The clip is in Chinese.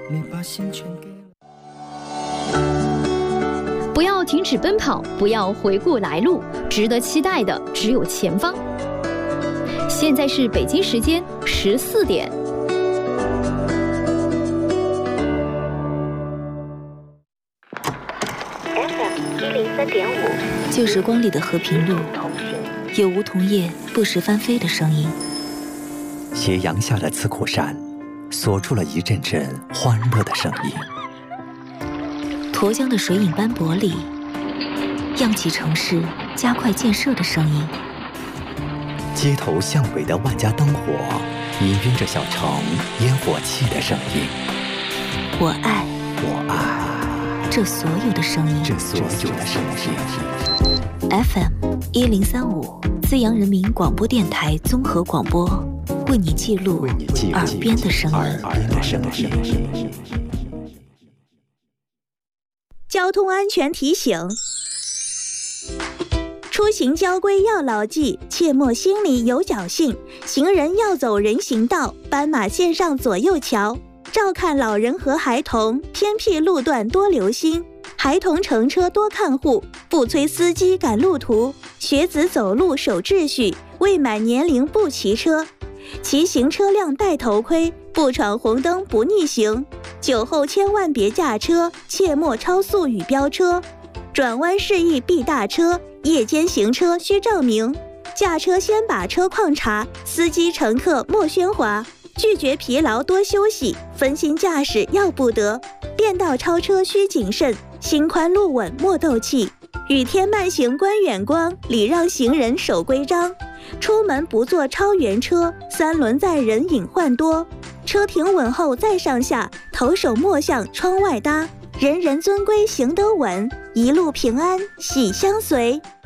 你把心全给不要停止奔跑，不要回顾来路，值得期待的只有前方。现在是北京时间14点。 FM103.5，旧时光里的和平路，有梧桐叶不时翻飞的声音。 斜阳下的刺库山，锁住了一阵阵欢乐的声音。 沱江的水影斑驳里，漾起城市加快建设的声音。 街头巷尾的万家灯火，氤氲着小城烟火气的声音。 我爱这所有的声音。FM103.5，资阳人民广播电台综合广播，为你记录耳边的声音。 交通安全提醒：出行交规要牢记，切莫心里有侥幸。行人要走人行道，斑马线上左右瞧。照看老人和孩童，偏僻路段多留心。孩童乘车多看护，不催司机赶路途。学子走路守秩序，未满年龄不骑车。骑行车辆戴头盔，不闯红灯不逆行。酒后千万别驾车，切莫超速与飙车。转弯示意避大车，夜间行车需照明。驾车先把车况查，司机乘客莫喧哗。拒绝疲劳多休息，分心驾驶要不得。变道超车需谨慎，心宽路稳莫斗气。雨天慢行观远光，礼让行人守规章。出门不坐超员车，三轮载人隐患多。车停稳后再上下，头手莫向窗外搭。人人遵规行得稳，一路平安喜相随。